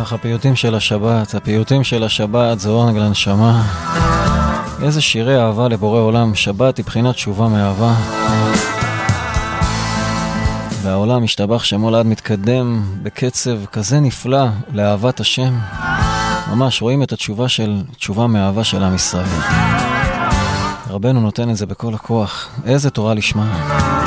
הפיוטים של השבת, הפיוטים של השבת זה עונג לנשמה. איזה שירי אהבה לבורא עולם. שבת היא בחינת תשובה מאהבה, והעולם משתבח שמו לעד מתקדם בקצב כזה נפלא לאהבת השם. ממש רואים את תשובה מאהבה של עם ישראל. רבנו נותן את זה בכל הכוח. איזה תורה לשמה.